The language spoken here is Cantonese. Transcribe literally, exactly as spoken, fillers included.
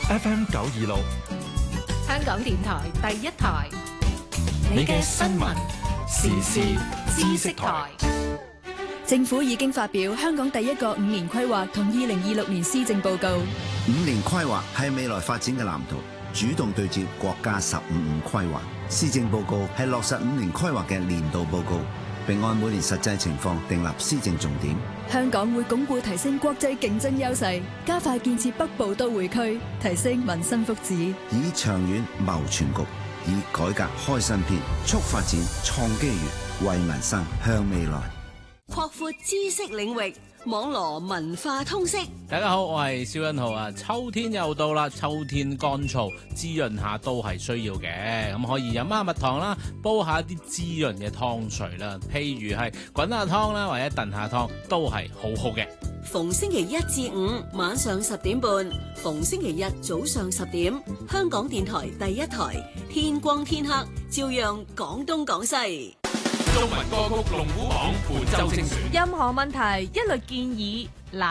F M 九二六， 香港電台第一台， 你嘅新聞時事知識台。 政府已經發表香港第一個五年規劃同二零二六年施政報告。 五年規劃係未來發展嘅藍圖，主動對接國家十五五規劃。施政報告係落實五年規劃嘅年度報告，並按每年實際情況訂立施政重點。 香港會鞏固提升國際競爭優勢，加快建設北部都會區，提升民生福祉， 以長遠謀全局，以改革開新篇，促發展創機遇，為民生向未來擴闊知識領域，網羅文化通識。 大家好，我係蕭欣浩啊。秋天又到啦，秋天乾燥，滋潤下都係需要嘅。咁可以飲下蜜糖啦，煲下啲滋潤嘅湯水啦，譬如係滾下湯啦，或者燉下湯，都係好好嘅。 逢星期一至五晚上十點半，逢星期日早上十點，香港電台第一台，天光天黑，照樣講東講西。 中文歌曲龍虎榜本周精選， 任何問題一律建議。